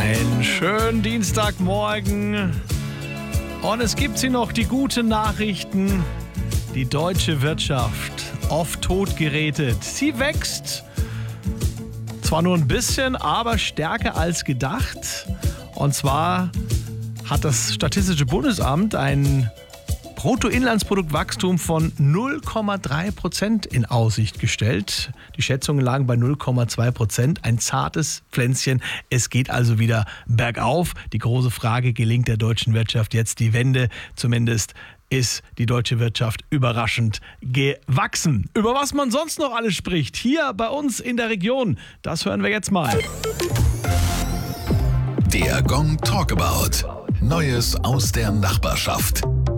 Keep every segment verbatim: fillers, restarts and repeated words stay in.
Einen schönen Dienstagmorgen. Und es gibt sie noch, die guten Nachrichten. Die deutsche Wirtschaft, oft totgeredet. Sie wächst. Zwar nur ein bisschen, aber stärker als gedacht. Und zwar hat das Statistische Bundesamt ein Bruttoinlandsproduktwachstum von null Komma drei Prozent in Aussicht gestellt. Die Schätzungen lagen bei null Komma zwei Prozent. Ein zartes Pflänzchen. Es geht also wieder bergauf. Die große Frage, gelingt der deutschen Wirtschaft jetzt die Wende? Zumindest ist die deutsche Wirtschaft überraschend gewachsen. Über was man sonst noch alles spricht, hier bei uns in der Region, das hören wir jetzt mal. Der Gong Talkabout. Neues aus der Nachbarschaft.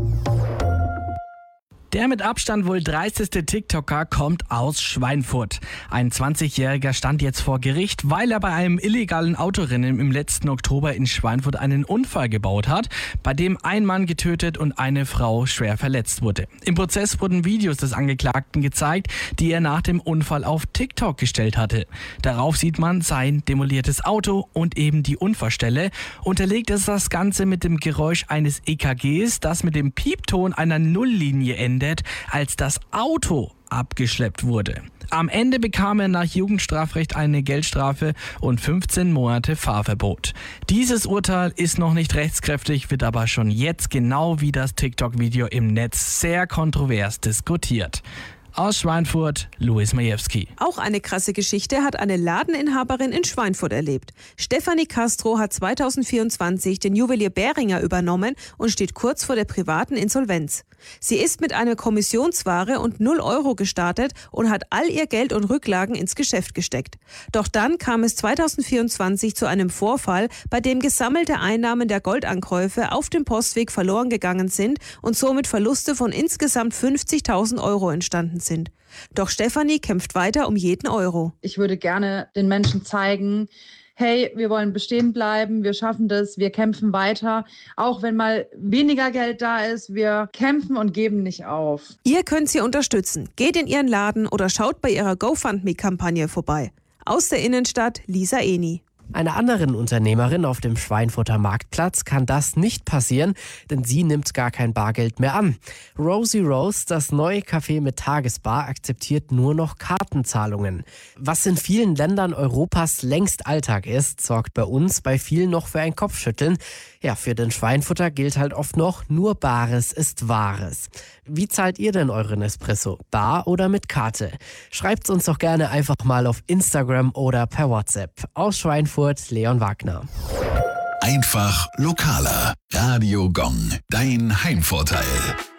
Der mit Abstand wohl dreisteste TikToker kommt aus Schweinfurt. Ein zwanzigjähriger stand jetzt vor Gericht, weil er bei einem illegalen Autorennen im letzten Oktober in Schweinfurt einen Unfall gebaut hat, bei dem ein Mann getötet und eine Frau schwer verletzt wurde. Im Prozess wurden Videos des Angeklagten gezeigt, die er nach dem Unfall auf TikTok gestellt hatte. Darauf sieht man sein demoliertes Auto und eben die Unfallstelle. Unterlegt ist das Ganze mit dem Geräusch eines E K Gs, das mit dem Piepton einer Nulllinie endet, als das Auto abgeschleppt wurde. Am Ende bekam er nach Jugendstrafrecht eine Geldstrafe und fünfzehn Monate Fahrverbot. Dieses Urteil ist noch nicht rechtskräftig, wird aber schon jetzt genau wie das TikTok-Video im Netz sehr kontrovers diskutiert. Aus Schweinfurt, Luis Majewski. Auch eine krasse Geschichte hat eine Ladeninhaberin in Schweinfurt erlebt. Stefanie Castro hat zweitausendvierundzwanzig den Juwelier Behringer übernommen und steht kurz vor der privaten Insolvenz. Sie ist mit einer Kommissionsware und null Euro gestartet und hat all ihr Geld und Rücklagen ins Geschäft gesteckt. Doch dann kam es zweitausendvierundzwanzig zu einem Vorfall, bei dem gesammelte Einnahmen der Goldankäufe auf dem Postweg verloren gegangen sind und somit Verluste von insgesamt fünfzigtausend Euro entstanden sind. Doch Stefanie kämpft weiter um jeden Euro. Ich würde gerne den Menschen zeigen, hey, wir wollen bestehen bleiben, wir schaffen das, wir kämpfen weiter. Auch wenn mal weniger Geld da ist, wir kämpfen und geben nicht auf. Ihr könnt sie unterstützen. Geht in ihren Laden oder schaut bei ihrer GoFundMe-Kampagne vorbei. Aus der Innenstadt, Lisa Eni. Einer anderen Unternehmerin auf dem Schweinfurter Marktplatz kann das nicht passieren, denn sie nimmt gar kein Bargeld mehr an. Rosie Rose, das neue Café mit Tagesbar, akzeptiert nur noch Kartenzahlungen. Was in vielen Ländern Europas längst Alltag ist, sorgt bei uns bei vielen noch für ein Kopfschütteln. Ja, für den Schweinfurter gilt halt oft noch, nur Bares ist Wahres. Wie zahlt ihr denn euren Espresso? Bar oder mit Karte? Schreibt's uns doch gerne einfach mal auf Instagram oder per WhatsApp. Aus Schweinfurt, Leon Wagner. Einfach lokaler. Radio Gong. Dein Heimvorteil.